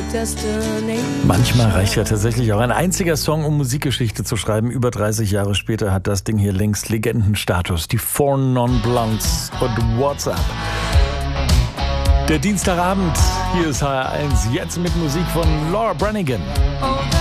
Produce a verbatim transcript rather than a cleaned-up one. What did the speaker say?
Manchmal reicht ja tatsächlich auch ein einziger Song, um Musikgeschichte zu schreiben. Über dreißig Jahre später hat das Ding hier längst Legendenstatus. Die Four Non Blondes und What's Up. Der Dienstagabend, hier ist H R eins, jetzt mit Musik von Laura Branigan.